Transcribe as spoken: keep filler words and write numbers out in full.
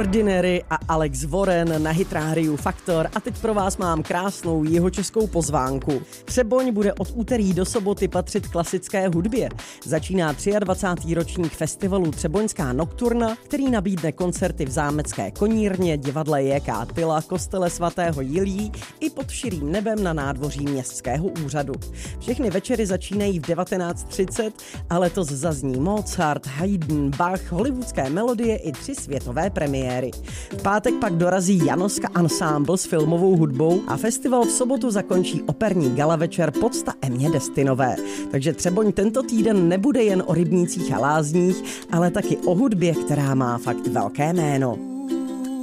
Ordinary a Alex Warren na Hit Rádiu Faktor a teď pro vás mám krásnou jihočeskou pozvánku. Třeboň bude od úterý do soboty patřit klasické hudbě. Začíná dvacátý třetí ročník festivalu Třeboňská nokturna, který nabídne koncerty v zámecké konírně, divadle J K Tyla, kostele svatého Jiljí i pod širým nebem na nádvoří městského úřadu. Všechny večery začínají v devatenáct třicet a letos zazní Mozart, Haydn, Bach, hollywoodské melodie i tři světové premiéry. V pátek pak dorazí Janoska Ensemble s filmovou hudbou a festival v sobotu zakončí operní gala večer Podsta Emě Destinové. Takže Třeboň tento týden nebude jen o rybnících a lázních, ale taky o hudbě, která má fakt velké jméno.